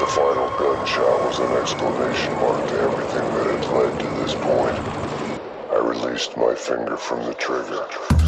final gunshot was an exclamation mark to everything that had led to this point. I released my finger from the trigger.